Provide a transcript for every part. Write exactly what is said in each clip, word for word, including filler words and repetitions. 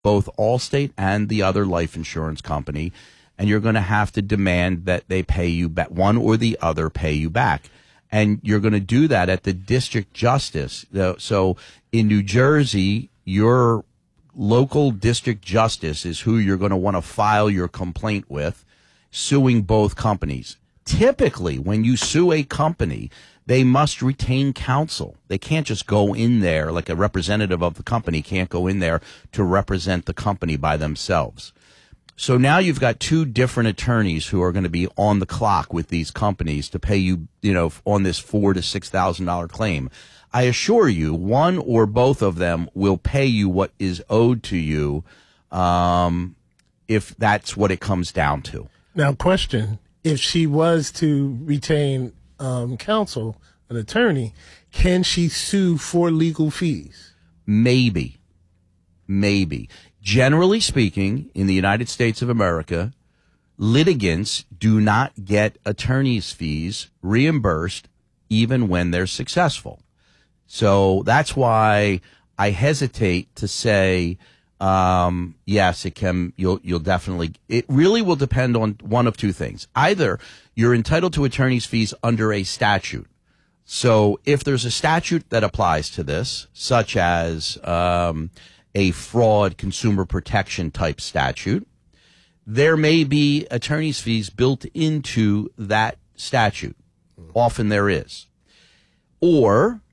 both Allstate and the other life insurance company, and you're going to have to demand that they pay you back, one or the other pay you back. And you're going to do that at the district justice. So in New Jersey, your local district justice is who you're going to want to file your complaint with, suing both companies. Typically, when you sue a company, they must retain counsel. They can't just go in there, like a representative of the company can't go in there to represent the company by themselves. So now you've got two different attorneys who are going to be on the clock with these companies to pay you, you know, on this four to six thousand dollar claim. I assure you, one or both of them will pay you what is owed to you, um, if that's what it comes down to. Now, question: if she was to retain um, counsel, an attorney, can she sue for legal fees? Maybe, maybe. Generally speaking, in the United States of America, litigants do not get attorney's fees reimbursed even when they're successful. So that's why I hesitate to say, um, yes, it can, you'll, you'll definitely, it really will depend on one of two things. Either you're entitled to attorney's fees under a statute. So if there's a statute that applies to this, such as, um, a fraud consumer protection type statute, there may be attorney's fees built into that statute. Often there is. Or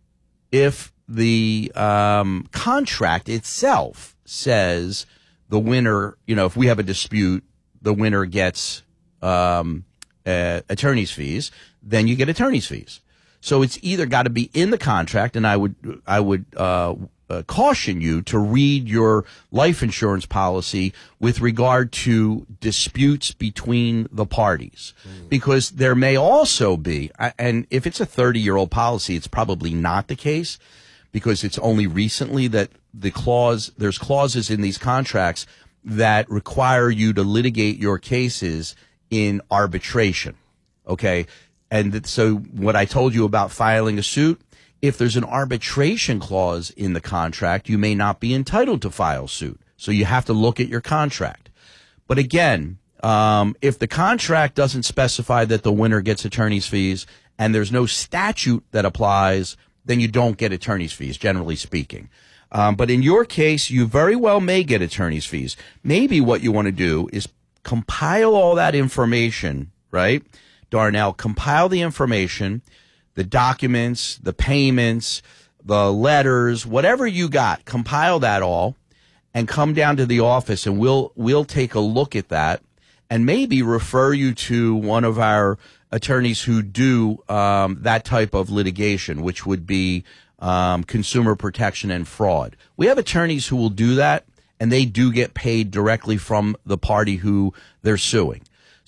if the um, contract itself says the winner, you know, if we have a dispute, the winner gets um, uh, attorney's fees, then you get attorney's fees. So it's either got to be in the contract, and I would I would uh, uh, caution you to read your life insurance policy with regard to disputes between the parties, mm. because there may also be, and if it's a thirty-year-old policy, it's probably not the case, because it's only recently that the clause there's clauses in these contracts that require you to litigate your cases in arbitration. Okay. And so what I told you about filing a suit, if there's an arbitration clause in the contract, you may not be entitled to file suit. So you have to look at your contract. But again, um, if the contract doesn't specify that the winner gets attorney's fees and there's no statute that applies, then you don't get attorney's fees, generally speaking. Um, but in your case, you very well may get attorney's fees. Maybe what you want to do is compile all that information, right? Darnell, compile the information, the documents, the payments, the letters, whatever you got, compile that all and come down to the office and we'll we'll take a look at that and maybe refer you to one of our attorneys who do um, that type of litigation, which would be um, consumer protection and fraud. We have attorneys who will do that, and they do get paid directly from the party who they're suing.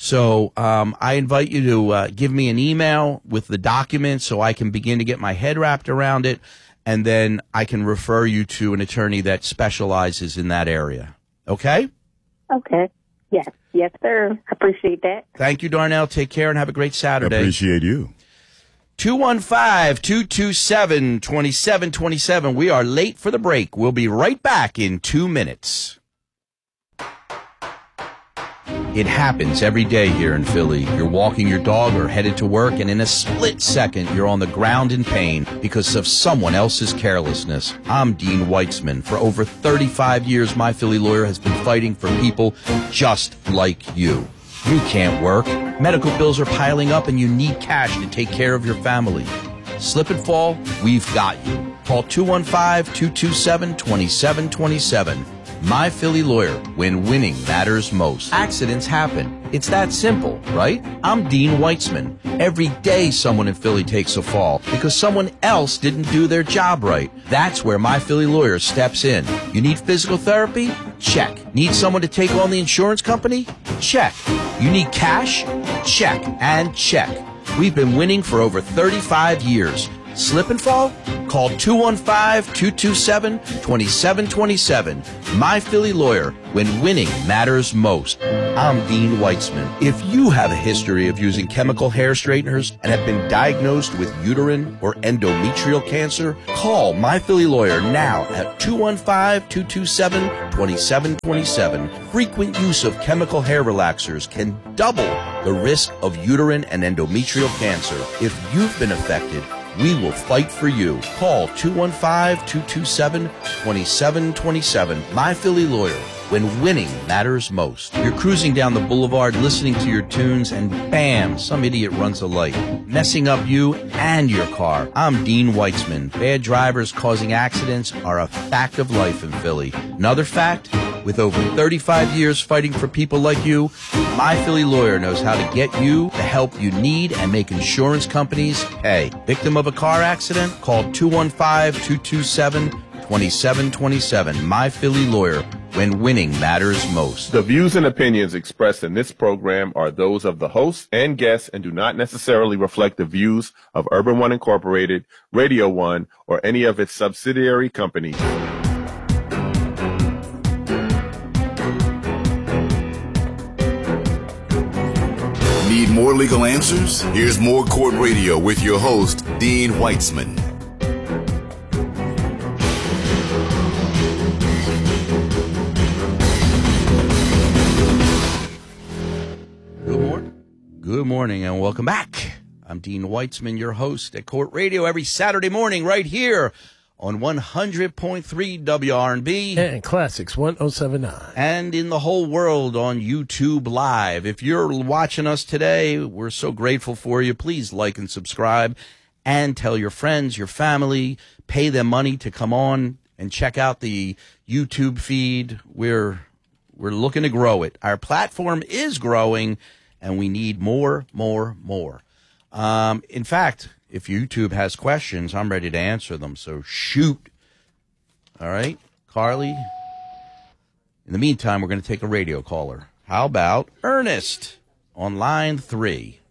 So um, I invite you to uh, give me an email with the documents so I can begin to get my head wrapped around it, and then I can refer you to an attorney that specializes in that area. Okay? Okay. Yes. Yes, sir. I appreciate that. Thank you, Darnell. Take care and have a great Saturday. Appreciate you. two one five, two two seven, two seven two seven. We are late for the break. We'll be right back in two minutes. It happens every day here in Philly. You're walking your dog or headed to work, and in a split second, you're on the ground in pain because of someone else's carelessness. I'm Dean Weitzman. For over thirty-five years, My Philly Lawyer has been fighting for people just like you. You can't work. Medical bills are piling up, and you need cash to take care of your family. Slip and fall, we've got you. Call two one five, two two seven, two seven two seven. My Philly Lawyer, when winning matters most. Accidents happen. It's that simple, right? I'm Dean Weitzman. Every day someone in Philly takes a fall because someone else didn't do their job right. That's where My Philly Lawyer steps in. You need physical therapy? Check. Need someone to take on the insurance company? Check. You need cash? Check and check. We've been winning for over thirty-five years. Slip and fall? Call two one five, two two seven, two seven two seven. My Philly Lawyer, when winning matters most. I'm Dean Weitzman. If you have a history of using chemical hair straighteners and have been diagnosed with uterine or endometrial cancer, call My Philly Lawyer now at two one five, two two seven, two seven two seven. Frequent use of chemical hair relaxers can double the risk of uterine and endometrial cancer. If you've been affected, we will fight for you. Call two one five, two two seven, two seven two seven. My Philly Lawyer, when winning matters most. You're cruising down the boulevard listening to your tunes and bam, some idiot runs a light, messing up you and your car. I'm Dean Weitzman. Bad drivers causing accidents are a fact of life in Philly. Another fact, with over thirty-five years fighting for people like you, My Philly Lawyer knows how to get you the help you need and make insurance companies pay. Victim of a car accident? Call two one five, two two seven, two seven two seven. My Philly Lawyer, when winning matters most. The views and opinions expressed in this program are those of the host and guests and do not necessarily reflect the views of Urban One Incorporated, Radio One, or any of its subsidiary companies. Need more legal answers? Here's More Court Radio with your host, Dean Weitzman. Good morning. Good morning and welcome back. I'm Dean Weitzman, your host at Court Radio every Saturday morning right here on one hundred point three W R and B. And Classics one oh seven point nine. And in the whole world on YouTube Live. If you're watching us today, we're so grateful for you. Please like and subscribe and tell your friends, your family, pay them money to come on and check out the YouTube feed. We're we're looking to grow it. Our platform is growing and we need more, more, more. Um, in fact, if YouTube has questions, I'm ready to answer them. So shoot. All right, Carly. In the meantime, we're going to take a radio caller. How about Ernest on line three?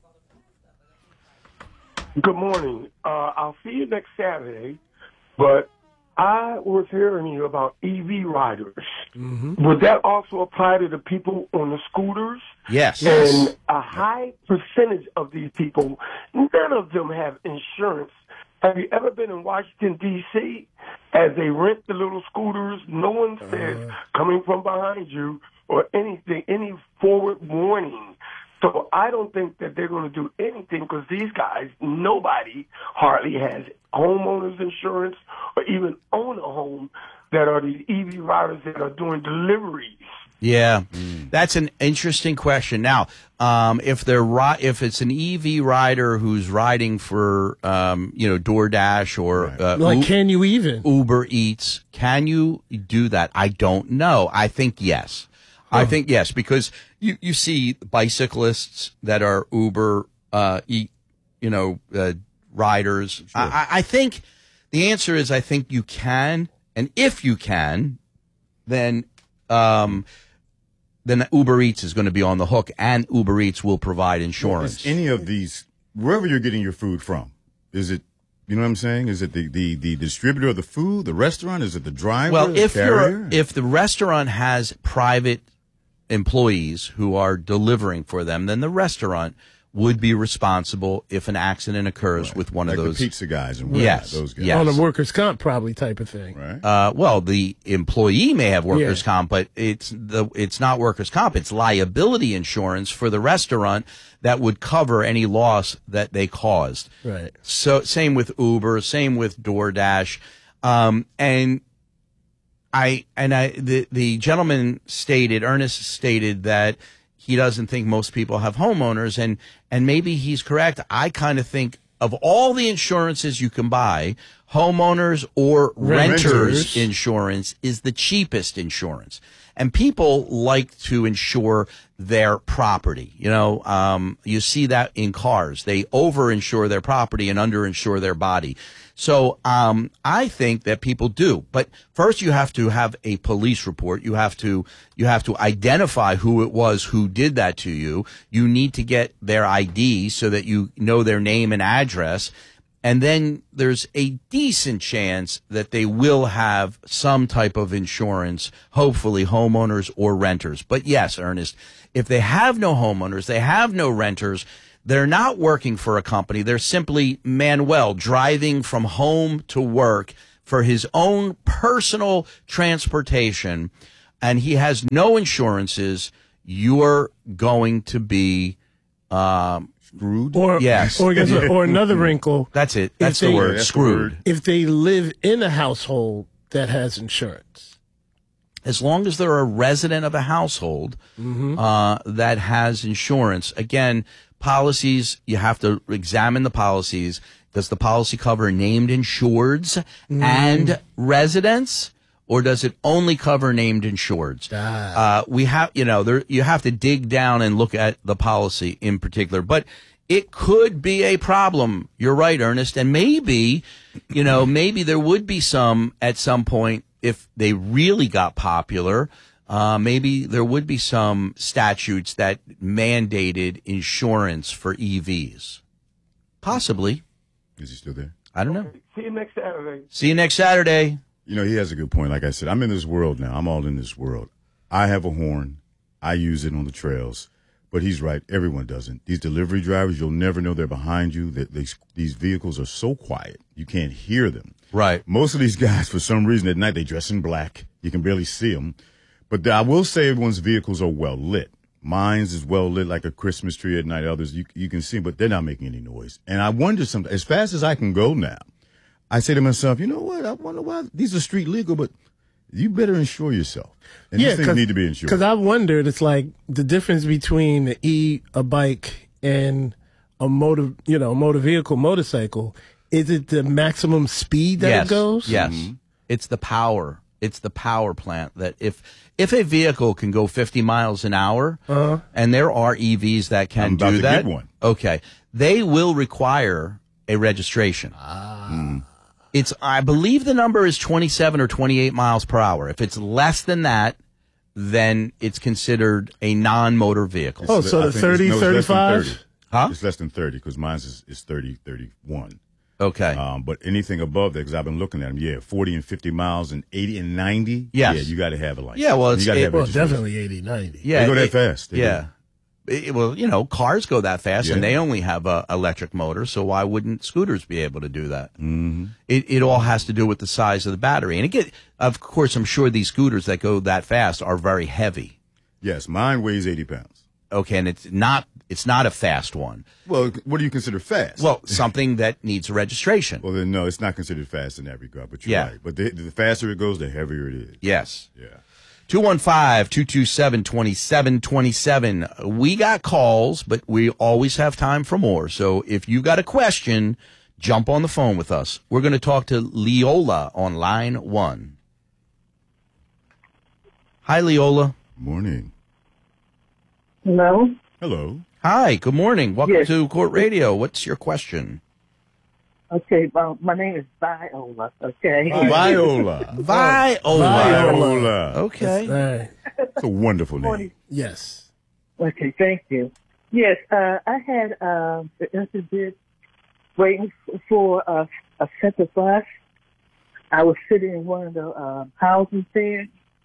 Good morning. Uh, I'll see you next Saturday, but I was hearing you about E V riders. Mm-hmm. Would that also apply to the people on the scooters? Yes. And a high percentage of these people, none of them have insurance. Have you ever been in Washington, D C? As they rent the little scooters, no one says uh, coming from behind you or anything, any forward warning. So I don't think that they're going to do anything because these guys, nobody hardly has homeowners insurance or even own a home that are these E V riders that are doing deliveries. Yeah, mm. That's an interesting question. Now, um, if they're ri- if it's an E V rider who's riding for um, you know DoorDash or right. uh, like, U- can you even Uber Eats? Can you do that? I don't know. I think yes. Oh. I think yes because you you see bicyclists that are Uber uh, eat you know uh, riders. Sure. I, I think the answer is I think you can, and if you can, then. Um, then Uber Eats is going to be on the hook, and Uber Eats will provide insurance. Well, is any of these, wherever you're getting your food from, is it, you know what I'm saying? Is it the, the, the distributor of the food, the restaurant? Is it the driver, well, the if carrier? You're, if the restaurant has private employees who are delivering for them, then the restaurant would be responsible if an accident occurs right. with one like of those the pizza guys and yes, those guys. Yes. on a workers' comp probably type of thing. Right. Uh, well, the employee may have workers' yeah. comp, but it's the it's not workers' comp. It's liability insurance for the restaurant that would cover any loss that they caused. Right. So same with Uber, same with DoorDash, um, and I and I the the gentleman stated, Ernest stated that he doesn't think most people have homeowners, and and maybe he's correct. I kind of think of all the insurances you can buy, homeowners or renters, renters insurance is the cheapest insurance. And people like to insure their property. You know, um, you see that in cars. They over-insure their property and under-insure their body. So um, I think that people do. But first you have to have a police report. You have to you have to identify who it was who did that to you. You need to get their I D so that you know their name and address. And then there's a decent chance that they will have some type of insurance, hopefully homeowners or renters. But yes, Ernest, if they have no homeowners, they have no renters, they're not working for a company. They're simply Manuel driving from home to work for his own personal transportation, and he has no insurances. You're going to be um, screwed. Or, yes. or, guess what, or another wrinkle. That's it. That's they- the word. That's the Screwed. word. If they live in a household that has insurance. As long as they're a resident of a household uh, that has insurance. Again, policies, you have to examine the policies. Does the policy cover named insureds and residents, or does it only cover named insureds? Uh, we have, you know, there you have to dig down and look at the policy in particular, but it could be a problem. You're right, Ernest, and maybe, you know, maybe there would be some at some point if they really got popular. Uh, maybe there would be some statutes that mandated insurance for E Vs. Possibly. Is he still there? I don't know. See you next Saturday. See you next Saturday. You know, he has a good point. Like I said, I'm in this world now. I'm all in this world. I have a horn. I use it on the trails. But he's right. Everyone doesn't. These delivery drivers, you'll never know they're behind you. That they, these vehicles are so quiet. You can't hear them. Right. Most of these guys, for some reason, at night, they dress in black. You can barely see them. But I will say everyone's vehicles are well lit. Mine's is well lit like a Christmas tree at night. Others, you, you can see, but they're not making any noise. And I wonder sometimes, as fast as I can go now, I say to myself, you know what? I wonder why these are street legal, but you better insure yourself. And these things need to be insured. Because I wondered, it's like the difference between the e a bike and a motor, you know, motor vehicle, motorcycle. Is it the maximum speed that yes. it goes? Yes. It's the power. It's the power plant that if if a vehicle can go fifty miles an hour, Uh-huh. and there are E Vs that can I'm about do to that, get one. okay, they will require a registration. Mm. It's, I believe the number is twenty-seven or twenty-eight miles per hour. If it's less than that, then it's considered a non-motor vehicle. Oh, so I the think it's- thirty, no, it's less than thirty-five? thirty. Huh? It's less than thirty because mine is, is thirty, thirty-one. Okay. Um, but anything above that, because I've been looking at them, yeah, forty and fifty miles and eighty and ninety. Yes. Yeah, you got to have a license. Yeah, well, it's- you gotta it- have Well, registration. definitely eighty, ninety. yeah, They go that it- fast. They yeah. It- well, you know, cars go that fast, and Yeah. they only have a electric motor, so why wouldn't scooters be able to do that? Mm-hmm. It it all has to do with the size of the battery, and again, of course, I'm sure these scooters that go that fast are very heavy. Yes, mine weighs eighty pounds. Okay, and it's not it's not a fast one. Well, what do you consider fast? Well, something that needs a registration. well, then no, it's not considered fast in that regard. But you're Yeah. right. But the, the faster it goes, the heavier it is. Yes. Yeah. two one five, two two seven, two seven two seven. We got calls, but we always have time for more. So if you got a question, jump on the phone with us. We're going to talk to Leola on line one. Hi, Leola. Morning. Hello? Hello. Hi, good morning. Welcome Yes. to Court Radio. What's your question? Okay, well, my name is Viola, okay? Viola. Viola. Viola. Okay. All right. It's a wonderful name. Yes. Okay, thank you. Yes, uh, I had uh, the incident waiting f- for a, a center bus. I was sitting in one of the uh, houses there,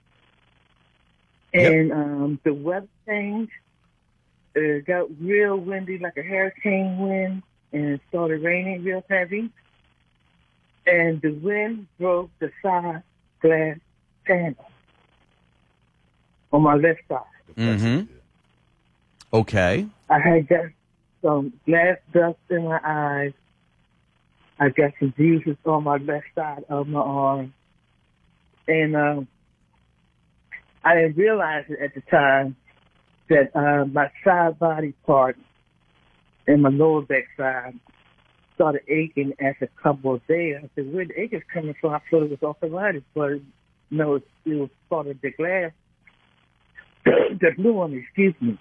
and um, the weather changed. It got real windy, like a hurricane wind, and it started raining real heavy. And the wind broke the side glass panel on my left side. Mm-hmm. Okay. I had got some glass dust in my eyes. I got some bruises on my left side of my arm. And um, I didn't realize it at the time that uh, my side body part and my lower back side started aching after a couple of days. I said, where the ache is coming from? I thought it was arthritis, but no, it was part of the glass that blew on me, excuse me.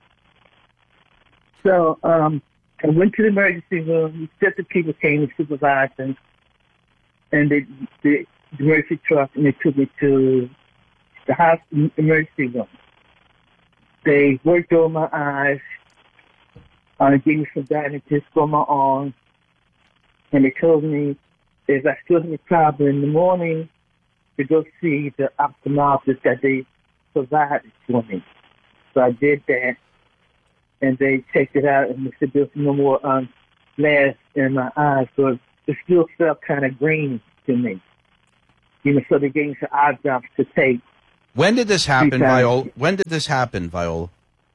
So um, I went to the emergency room. Just the people came to supervise them, and they, the emergency truck, and they took me to the hospital emergency room. They worked on my eyes, uh, gave me some bandages for my arm, and they told me if I still have a problem in the morning to go see the ophthalmologist that they provided for me. So I did that, and they checked it out, and they said there's no more um, glass in my eyes, so it still felt kind of green to me. You know, so they gave me some eye drops to take. When did this happen, Viola? When did this happen, Viola?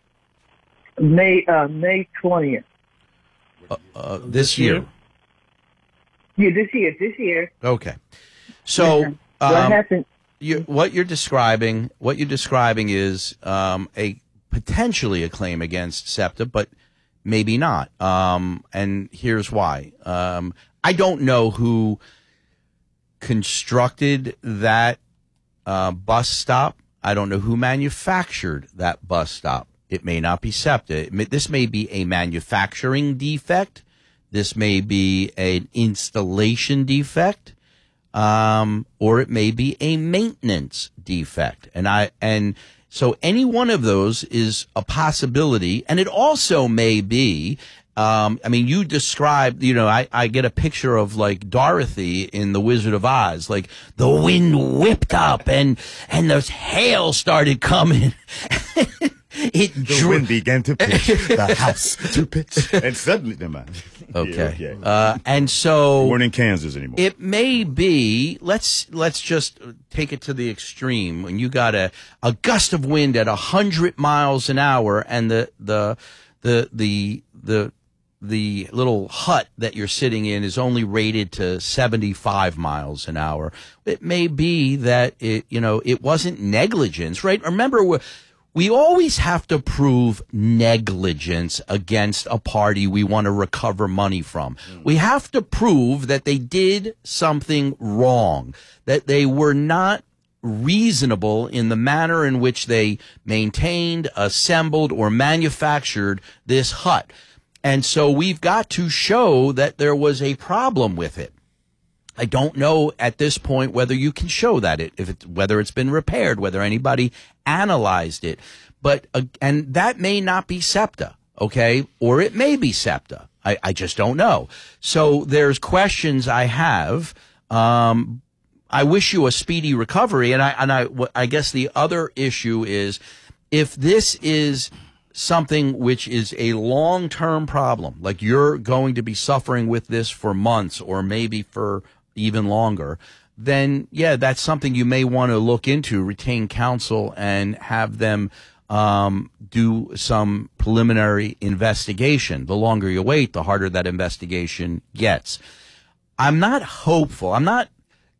May uh, May twentieth. Uh, uh, this year. Yeah, this year. This year. Okay. So um, what happened? You, what you're describing, what you're describing is um, a potentially a claim against SEPTA, but maybe not. Um, and here's why. Um, I don't know who constructed that uh, bus stop. I don't know who manufactured that bus stop. It may not be SEPTA. It may, this may be a manufacturing defect. This may be an installation defect. Um, or it may be a maintenance defect. And I, and so any one of those is a possibility. And it also may be, um, I mean, you described, you know, I, I get a picture of like Dorothy in The Wizard of Oz, like the wind whipped up and, and the hail started coming. It the drew- wind began to pitch, the house to pitch, and suddenly, never mind. Okay. Yeah, okay. Uh, and so we weren't in Kansas anymore. It may be. Let's let's just take it to the extreme. When you got a, a gust of wind at a hundred miles an hour, and the the the the the the little hut that you're sitting in is only rated to seventy-five miles an hour. It may be that it you know it wasn't negligence, right? Remember. We're, We always have to prove negligence against a party we want to recover money from. Mm. We have to prove that they did something wrong, that they were not reasonable in the manner in which they maintained, assembled, or manufactured this hut. And so we've got to show that there was a problem with it. I don't know at this point whether you can show that it, if it, whether it's been repaired, whether anybody analyzed it, but uh, and that may not be SEPTA, okay, or it may be SEPTA. I, I just don't know. So there's questions I have. Um, I wish you a speedy recovery, and I and I I guess the other issue is if this is something which is a long-term problem, like you're going to be suffering with this for months or maybe for even longer, then yeah, that's something you may want to look into, retain counsel and have them um, do some preliminary investigation. The longer you wait, the harder that investigation gets. I'm not hopeful. I'm not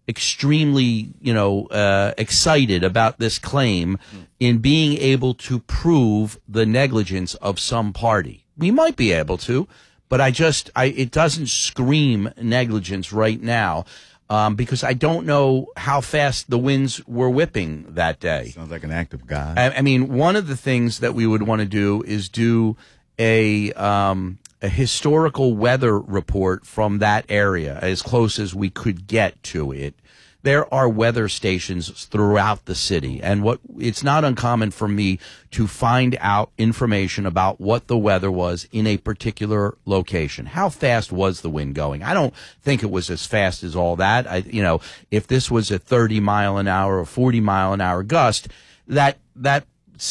extremely, you know, uh, excited about this claim in being able to prove the negligence of some party. We might be able to, but I just, I, it doesn't scream negligence right now, um, because I don't know how fast the winds were whipping that day. Sounds like an act of God. I, I mean, one of the things that we would want to do is do a, um, a historical weather report from that area as close as we could get to it. There are weather stations throughout the city, and what it's not uncommon for me to find out information about what the weather was in a particular location. How fast was the wind going? I don't think it was as fast as all that. I, you know, if this was a thirty mile an hour or forty mile an hour gust, that that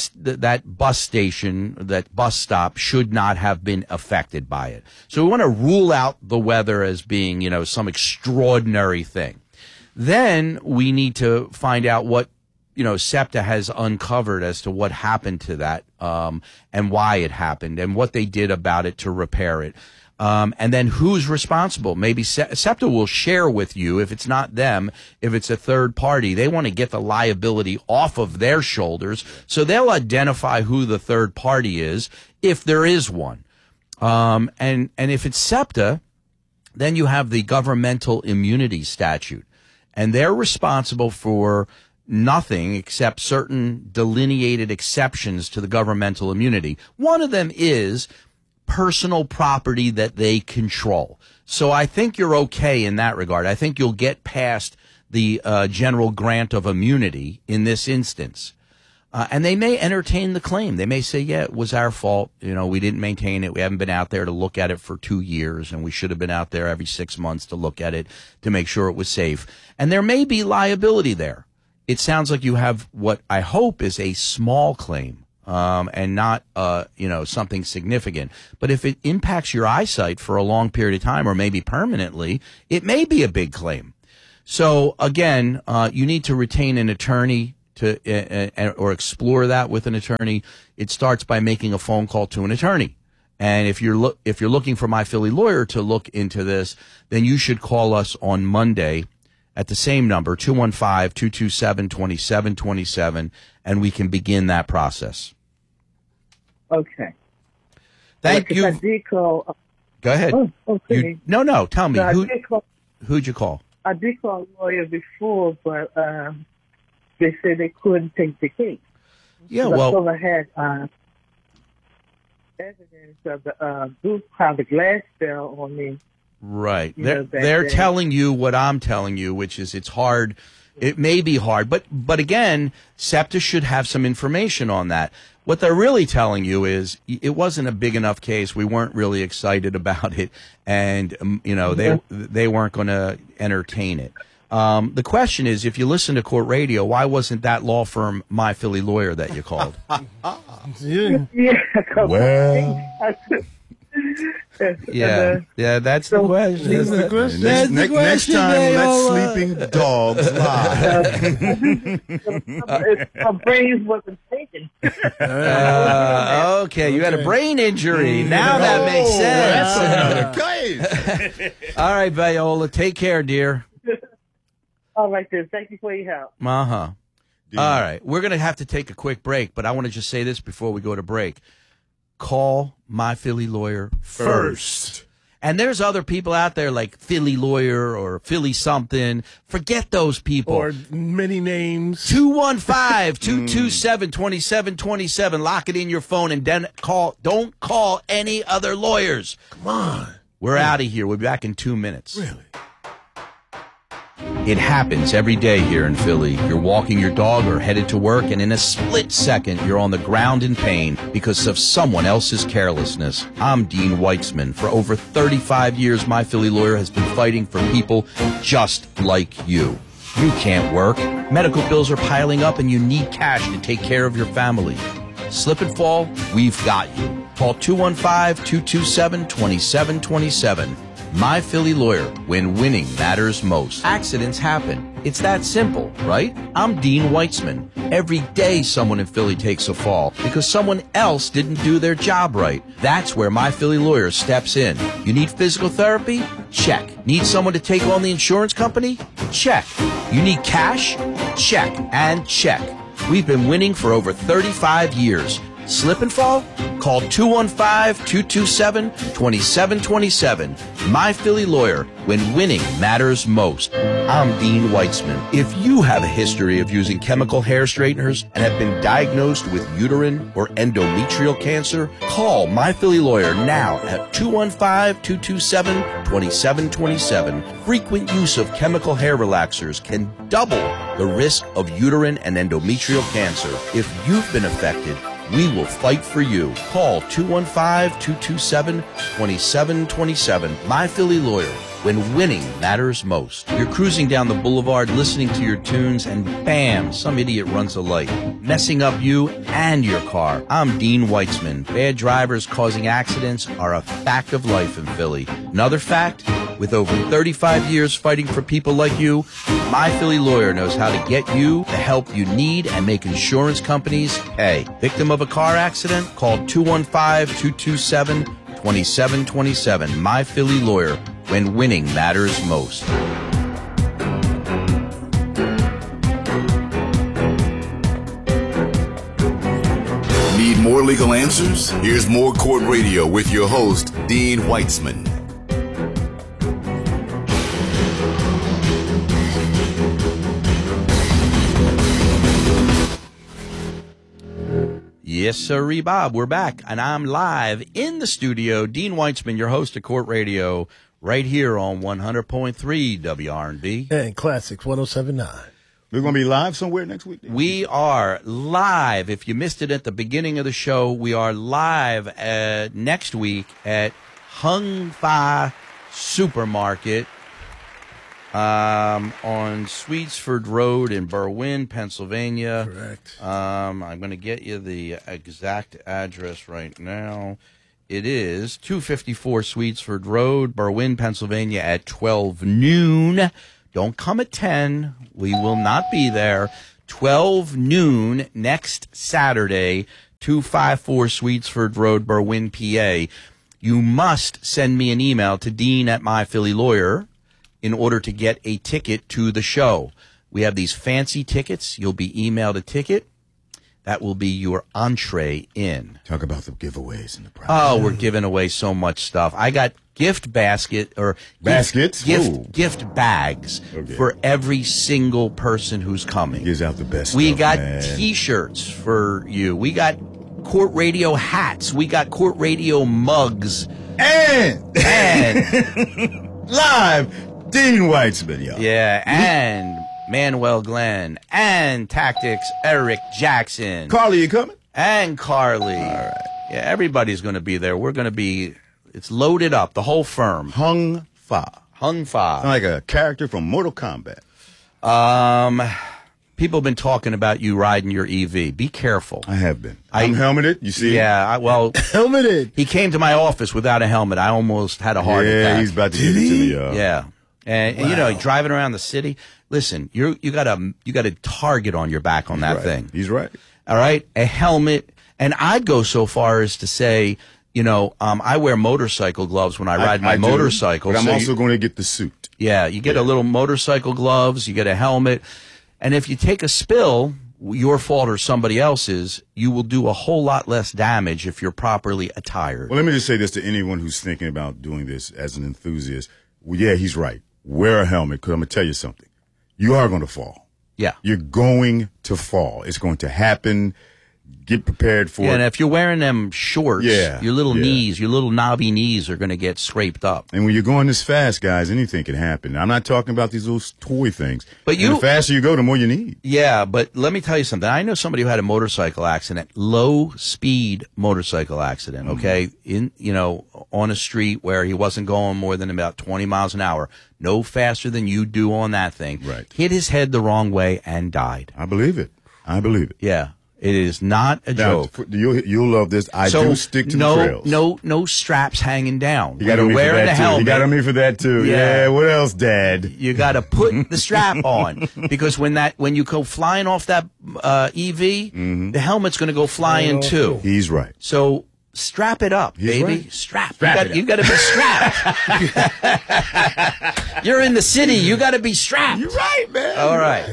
that bus station, that bus stop should not have been affected by it. So we want to rule out the weather as being, you know, some extraordinary thing. Then we need to find out what, you know, SEPTA has uncovered as to what happened to that, um, and why it happened and what they did about it to repair it. Um, and then who's responsible? Maybe Se- SEPTA will share with you if it's not them, if it's a third party. They want to get the liability off of their shoulders, so they'll identify who the third party is, if there is one. Um, and, and if it's SEPTA, then you have the governmental immunity statute. And they're responsible for nothing except certain delineated exceptions to the governmental immunity. One of them is personal property that they control. So I think you're okay in that regard. I think you'll get past the uh, general grant of immunity in this instance. Uh, and they may entertain the claim. They may say, yeah, it was our fault. You know, we didn't maintain it. We haven't been out there to look at it for two years, and we should have been out there every six months to look at it to make sure it was safe. And there may be liability there. It sounds like you have what I hope is a small claim, um, and not, uh, you know, something significant. But if it impacts your eyesight for a long period of time or maybe permanently, it may be a big claim. So, again, uh, you need to retain an attorney to uh, uh, or explore that with an attorney. It starts by making a phone call to an attorney. And if you're lo- if you're looking for My Philly Lawyer to look into this, then you should call us on Monday at the same number, two one five, two two seven, two seven two seven, and we can begin that process. Okay. Thank Because you. I did call. Uh, Go ahead. Oh, okay. You, no, no, tell me. So I Who, did call. who'd you call? I did call a lawyer before, but um, they said they couldn't take the case. Yeah, That's well, all I had uh, evidence of the uh, roof, how the glass fell on me. right. You They're, know, back they're then. telling you what I'm telling you, which is it's hard. It may be hard, but but again, SEPTA should have some information on that. What they're really telling you is it wasn't a big enough case. We weren't really excited about it, and um, you know they they weren't going to entertain it. Um, the question is, if you listen to court radio, why wasn't that law firm My Philly Lawyer that you called? Yeah. Yeah. Well. Yeah, yeah, that's the question. That's the question. Next, the next, next question, time, they let all, uh, sleeping dogs lie. My brain wasn't thinking. Uh, okay, you had a brain injury. Now that makes Oh, sense. That's another case. All right, Viola, take care, dear. All right, then. Thank you for your help. Uh huh. All right, we're going to have to take a quick break, but I want to just say this before we go to break. Call My Philly Lawyer first. And there's other people out there like Philly Lawyer or Philly something. Forget those people. Or many names. two one five, two two seven, two seven two seven. Lock it in your phone and then call. Don't call any other lawyers. Come on. We're out of here. We'll be back in two minutes. Really? It happens every day here in Philly. You're walking your dog or headed to work, and in a split second, you're on the ground in pain because of someone else's carelessness. I'm Dean Weitzman. For over thirty-five years, My Philly Lawyer has been fighting for people just like you. You can't work. Medical bills are piling up, and you need cash to take care of your family. Slip and fall, we've got you. Call two one five, two two seven, two seven two seven. My Philly Lawyer, when winning matters most. Accidents happen. It's that simple, right? I'm Dean Weitzman. Every day someone in Philly takes a fall because someone else didn't do their job right. That's where My Philly Lawyer steps in. You need physical therapy? Check. Need someone to take on the insurance company? Check. You need cash? Check and check. We've been winning for over thirty-five years. Slip and fall? Call two one five, two two seven, two seven two seven. My Philly Lawyer, when winning matters most. I'm Dean Weitzman. If you have a history of using chemical hair straighteners and have been diagnosed with uterine or endometrial cancer, call My Philly Lawyer now at two one five, two two seven, two seven two seven. Frequent use of chemical hair relaxers can double the risk of uterine and endometrial cancer. If you've been affected, we will fight for you. Call two one five, two two seven, two seven two seven. My Philly Lawyer, when winning matters most. You're cruising down the boulevard listening to your tunes and bam, some idiot runs a light, messing up you and your car. I'm Dean Weitzman. Bad drivers causing accidents are a fact of life in Philly. Another fact, with over thirty-five years fighting for people like you, My Philly Lawyer knows how to get you the help you need and make insurance companies pay. Victim of a car accident? Call two one five, two two seven, two seven two seven. My Philly Lawyer, when winning matters most. Need more legal answers? Here's more Court Radio with your host, Dean Weitzman. Yes, sirree, Bob. We're back, and I'm live in the studio. Dean Weitzman, your host of Court Radio, right here on one hundred point three W R and B. And Classics one oh seven point nine. We're going to be live somewhere next week? We are live. If you missed it at the beginning of the show, we are live uh, next week at Hung Fa Supermarket um, on Swedesford Road in Berwyn, Pennsylvania. Correct. Um, I'm going to get you the exact address right now. It is two fifty-four Swedesford Road, Berwyn, Pennsylvania at twelve noon. Don't come at ten. We will not be there. twelve noon next Saturday, two fifty-four Swedesford Road, Berwyn, P A. You must send me an email to Dean at My Philly Lawyer in order to get a ticket to the show. We have these fancy tickets. You'll be emailed a ticket. That will be your entree in. Talk about the giveaways and the prizes. Oh, we're giving away so much stuff. I got gift basket or baskets, gift Ooh. gift bags Okay. for every single person who's coming. Gives out the best We stuff, got man. T-shirts for you. We got Court Radio hats. We got Court Radio mugs. And And live, Dean Weitzman, y'all. yeah, and Manuel Glenn and Tactics Eric Jackson Carly, you coming? and Carly. All right. Yeah, everybody's going to be there. We're going to be. It's loaded up. The whole firm. Hung Fa. Hung Fa. Sound like a character from Mortal Kombat. Um, people have been talking about you riding your E V. Be careful. I have been. I- I'm helmeted. You see? Yeah, I, well, Helmeted. he came to my office without a helmet. I almost had a heart Yeah, attack. he's about to give it to me, y'all. Yeah, and, and you know, driving around the city. Listen, you you got a you got a target on your back on that Right. thing. He's right. All right, a helmet, and I'd go so far as to say, you know, um, I wear motorcycle gloves when I ride my do, motorcycle. But I'm so also you- going to get the suit. Yeah, you get a little motorcycle gloves, you get a helmet, and if you take a spill, your fault or somebody else's, you will do a whole lot less damage if you're properly attired. Well, let me just say this to anyone who's thinking about doing this as an enthusiast. Well, yeah, he's right. Wear a helmet, because I'm going to tell you something. You are going to fall. Yeah. You're going to fall. It's going to happen. Get prepared for Yeah, it. and if you're wearing them shorts, Yeah, your little yeah. knees, your little knobby knees are going to get scraped up. And when you're going this fast, guys, anything can happen. I'm not talking about these little toy things. But And you- the faster you go, the more you need. Yeah, but let me tell you something. I know somebody who had a motorcycle accident, low speed motorcycle accident, okay? In, you know, on a street where he wasn't going more than about twenty miles an hour, no faster than you do on that thing. Right. Hit his head the wrong way and died. I believe it. I believe it. Yeah. It is not a Now, joke. f- you'll, you'll love this. I so do stick to no, the trails. no, no straps hanging down. You got When on me you're for wearing that the too. helmet. You got on me for that too. Yeah. Yeah. What else, Dad? You got to put the strap on because when that when you go flying off that uh, E V, Mm-hmm. the helmet's going to go flying too. He's right. So strap it up, He's baby. right. Strap. Strap you it got, up. you got to be strapped. You're in the city. You got to be strapped. You're right, man. All right.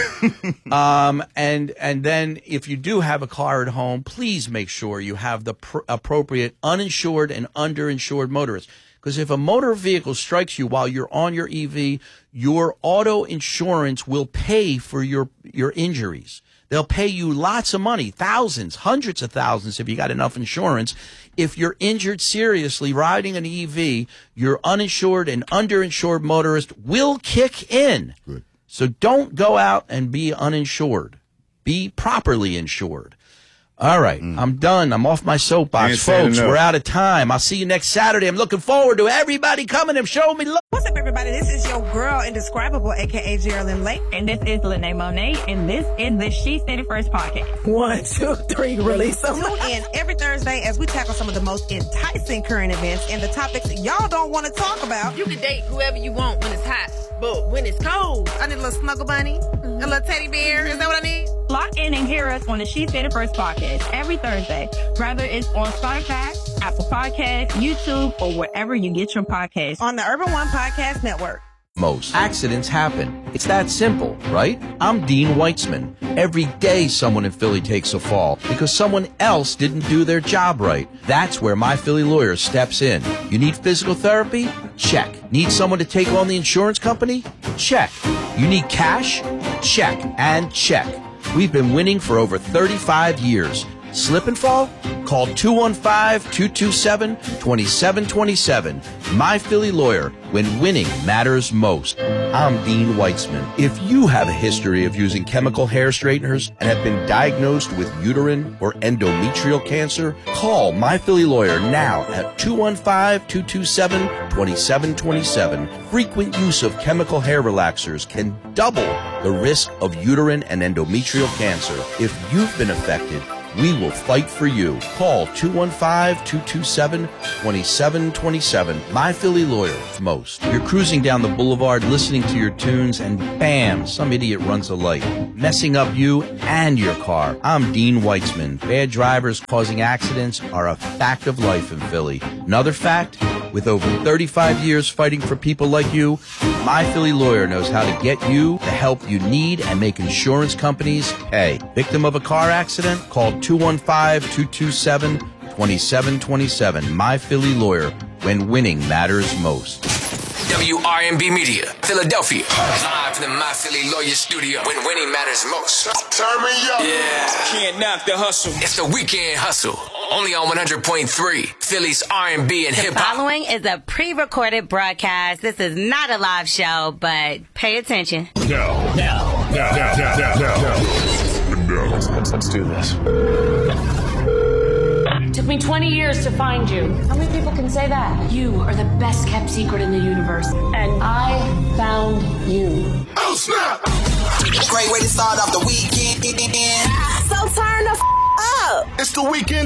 um, and and then if you do have a car at home, please make sure you have the pr- appropriate uninsured and underinsured motorists. Because if a motor vehicle strikes you while you're on your E V, your auto insurance will pay for your your injuries. They'll pay you lots of money, thousands, hundreds of thousands if you got enough insurance. If you're injured seriously riding an E V, your uninsured and underinsured motorist will kick in. Good. So don't go out and be uninsured. Be properly insured. All right, I'm done. I'm off my soapbox. Ain't saying Folks, enough. we're out of time. I'll see you next Saturday. I'm looking forward to everybody coming and showing me love. What's up, everybody? This is your girl, Indescribable, a k a. Geraldine Lake. And this is Lene Monet, and this is the She Said It First podcast. One, two, three, release them. Tune in every Thursday as we tackle some of the most enticing current events and the topics y'all don't want to talk about. You can date whoever you want when it's hot, but when it's cold, I need a little snuggle bunny, a little teddy bear. Is that what I need? Lock in and hear us on the She Said It First podcast every Thursday, whether it's on Spotify, Apple Podcasts, YouTube, or wherever you get your podcasts. On the Urban One Podcast Network. Most accidents happen. It's that simple, right? I'm Dean Weitzman. Every day someone in Philly takes a fall because someone else didn't do their job right. That's where My Philly Lawyer steps in. You need physical therapy? Check. Need someone to take on the insurance company? Check. You need cash? Check and check. We've been winning for over thirty-five years. Slip and fall? Call two one five, two two seven, two seven two seven. My Philly Lawyer, when winning matters most. I'm Dean Weitzman. If you have a history of using chemical hair straighteners and have been diagnosed with uterine or endometrial cancer, call My Philly Lawyer now at two one five, two two seven, two seven two seven. Frequent use of chemical hair relaxers can double the risk of uterine and endometrial cancer. If you've been affected, we will fight for you. Call two one five, two two seven, two seven two seven. My Philly Lawyer, most. You're cruising down the boulevard listening to your tunes and bam, some idiot runs a light, messing up you and your car. I'm Dean Weitzman. Bad drivers causing accidents are a fact of life in Philly. Another fact, with over thirty-five years fighting for people like you, My Philly Lawyer knows how to get you the help you need and make insurance companies pay. Victim of a car accident? Call two one five, two two seven, two seven two seven. My Philly Lawyer, when winning matters most. W R M B Media, Philadelphia. Live from the My Philly Lawyer studio, when winning matters most. Turn me up. Yeah. Can't knock the hustle. It's the Weekend Hustle. Only on one hundred point three, Philly's R and B and The hip hop. following is a pre-recorded broadcast. This is not a live show, but pay attention. No. No. No. No. No. No. No. No. Let's, let's do this. Took me twenty years to find you. How many people can say that? You are the best kept secret in the universe. And I found you. Oh, snap! Great way to start off the weekend. So turn the f- up. It's the weekend.